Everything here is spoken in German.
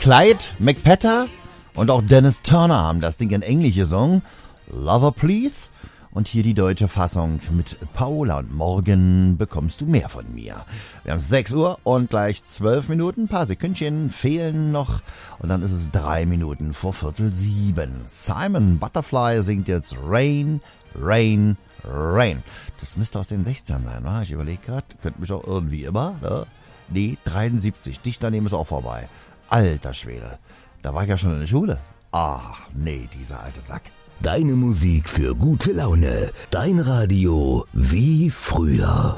Clyde McPatter und auch Dennis Turner haben das Ding in Englisch gesungen. Lover Please. Und hier die deutsche Fassung mit Paula. Und morgen bekommst du mehr von mir. Wir haben 6 Uhr und gleich 12 Minuten. Ein paar Sekündchen fehlen noch. Und dann ist es 3 Minuten vor 6:45. Simon Butterfly singt jetzt Rain, Rain, Rain. Das müsste aus den 60ern sein, wa? Ich überlege gerade. Könnte mich auch irgendwie immer. Ne? Nee, 73. Dicht daneben ist auch vorbei. Alter Schwede. Da war ich ja schon in der Schule. Ach, nee, dieser alte Sack. Deine Musik für gute Laune. Dein Radio wie früher.